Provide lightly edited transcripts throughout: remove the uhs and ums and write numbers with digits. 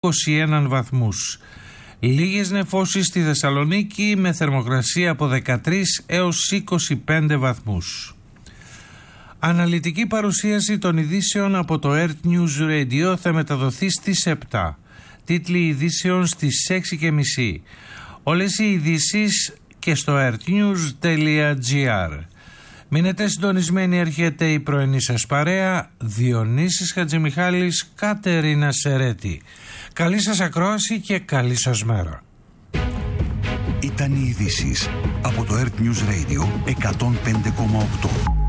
21 βαθμούς. Λίγες νεφώσεις στη Θεσσαλονίκη με θερμοκρασία από 13 έως 25 βαθμούς. Αναλυτική παρουσίαση των ειδήσεων από το Earth News Radio θα μεταδοθεί στις 7. Τίτλοι ειδήσεων στις 6.30. Όλες οι ειδήσεις και στο earthnews.gr. Μείνετε συντονισμένοι, έρχεται η πρωινή σας παρέα. Διονύσης Χατζημιχάλης, Κατερίνα Σερέτη. Καλή σας ακρόαση και καλή σας μέρα. Ήταν οι ειδήσεις από το Earth News Radio 105,8.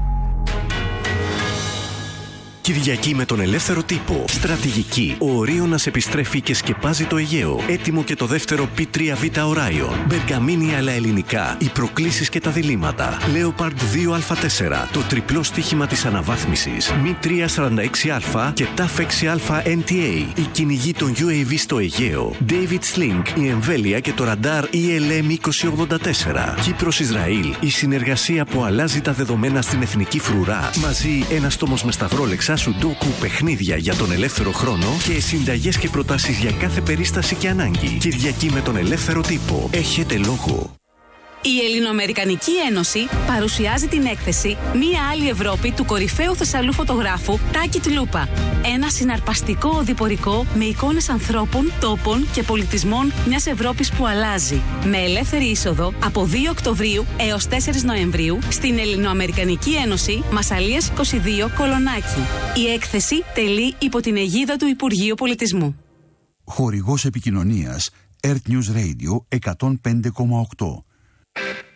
Κυριακή με τον ελεύθερο τύπο. Στρατηγική. Ο Ορίωνας επιστρέφει και σκεπάζει το Αιγαίο. Έτοιμο και το δεύτερο P3Β Orion. Μπεργαμίνη αλλά ελληνικά. Οι προκλήσεις και τα διλήμματα. Leopard 2α4. Το τριπλό στοίχημα της αναβάθμισης. Mi 346α και TAF 6α NTA. Η κυνηγή των UAV στο Αιγαίο. David Sling. Η εμβέλεια και το ραντάρ ELM 2084. Κύπρος-Ισραήλ. Η συνεργασία που αλλάζει τα δεδομένα στην εθνική φρουρά. Μαζί ένας τόμος με σταυρόλεξα. Σουντόκου, παιχνίδια για τον ελεύθερο χρόνο και συνταγές και προτάσεις για κάθε περίσταση και ανάγκη. Κυριακή με τον ελεύθερο τύπο. Έχετε λόγο. Η Ελληνοαμερικανική Ένωση παρουσιάζει την έκθεση «Μία άλλη Ευρώπη» του κορυφαίου Θεσσαλού φωτογράφου Τάκη Τλούπα. Ένα συναρπαστικό οδηπορικό με εικόνες ανθρώπων, τόπων και πολιτισμών μιας Ευρώπης που αλλάζει. Με ελεύθερη είσοδο από 2 Οκτωβρίου έως 4 Νοεμβρίου στην Ελληνοαμερικανική Ένωση Μασσαλίας 22 Κολονάκι. Η έκθεση τελεί υπό την αιγίδα του Υπουργείου Πολιτισμού. Χορηγός επικοινωνίας Earth News Radio 105,8.